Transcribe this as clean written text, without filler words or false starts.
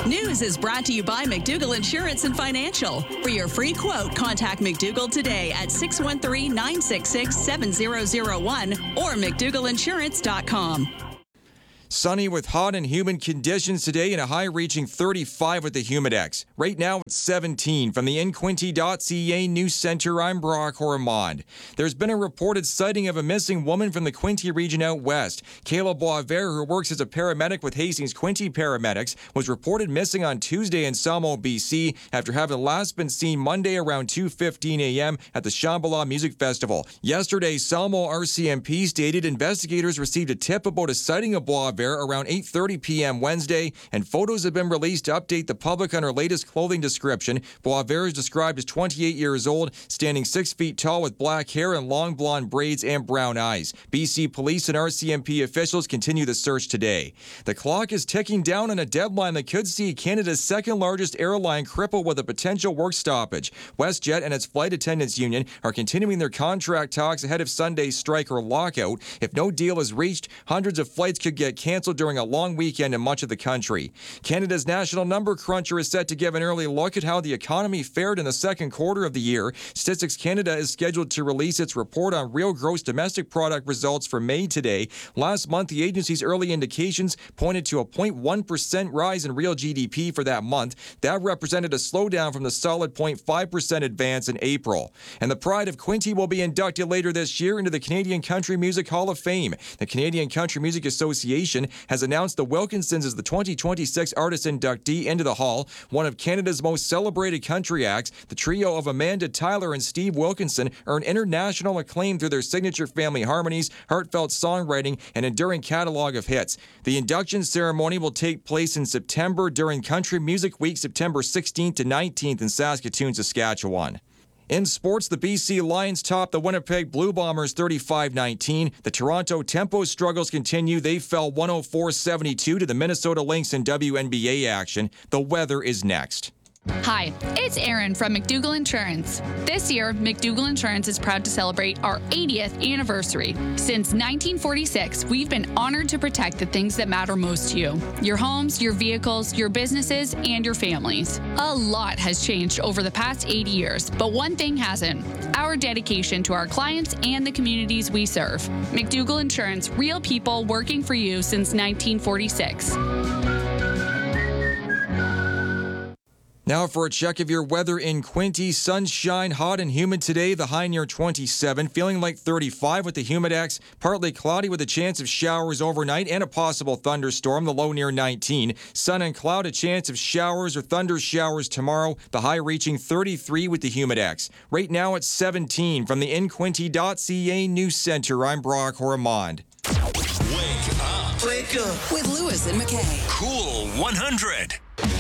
News is brought to you by McDougall Insurance and Financial. For your free quote, contact McDougall today at 613-966-7001 or McDougallInsurance.com. Sunny with hot and humid conditions today and a high reaching 35 with the Humidex. Right now it's 17. From the InQuinte.ca News Center, I'm Brock Ormond. There's been a reported sighting of a missing woman from the Quinte region out west. Kayla Boisvert, who works as a paramedic with Hastings Quinte Paramedics, was reported missing on Tuesday in Salmo, BC, after having last been seen Monday around 2:15 a.m. at the Shambhala Music Festival. Yesterday, Salmo RCMP stated investigators received a tip about a sighting of Boisvert around 8:30 p.m. Wednesday, and photos have been released to update the public on her latest clothing description. Boisvert is described as 28 years old, standing 6 feet tall with black hair and long blonde braids and brown eyes. BC police and RCMP officials continue the search today. The clock is ticking down on a deadline that could see Canada's second largest airline crippled with a potential work stoppage. WestJet and its flight attendants union are continuing their contract talks ahead of Sunday's strike or lockout. If no deal is reached, hundreds of flights could get canceled during a long weekend in much of the country. Canada's National Number Cruncher is set to give an early look at how the economy fared in the second quarter of the year. Statistics Canada is scheduled to release its report on real gross domestic product results for May today. Last month, the agency's early indications pointed to a 0.1% rise in real GDP for that month. That represented a slowdown from the solid 0.5% advance in April. And the Pride of Quinte will be inducted later this year into the Canadian Country Music Hall of Fame. The Canadian Country Music Association has announced the Wilkinsons as the 2026 artist inductee into the hall. One of Canada's most celebrated country acts, the trio of Amanda Tyler and Steve Wilkinson earned international acclaim through their signature family harmonies, heartfelt songwriting, and enduring catalog of hits. The induction ceremony will take place in September during Country Music Week, September 16th to 19th in Saskatoon, Saskatchewan. In sports, the BC Lions top the Winnipeg Blue Bombers 35-19. The Toronto Tempo struggles continue. They fell 104-72 to the Minnesota Lynx in WNBA action. The weather is next. Hi, it's Erin from McDougall Insurance. This year, McDougall Insurance is proud to celebrate our 80th anniversary. Since 1946, we've been honored to protect the things that matter most to you. Your homes, your vehicles, your businesses, and your families. A lot has changed over the past 80 years, but one thing hasn't: our dedication to our clients and the communities we serve. McDougall Insurance, real people working for you since 1946. Now for a check of your weather in Quinte. Sunshine, hot and humid today, the high near 27, feeling like 35 with the Humidex. Partly cloudy with a chance of showers overnight and a possible thunderstorm, the low near 19. Sun and cloud, a chance of showers or thunder showers tomorrow, the high reaching 33 with the Humidex. Right now it's 17. From the InQuinte.ca News Center, I'm Brock Ormond. Wake up. Wake up with Lewis and McKay. Cool 100.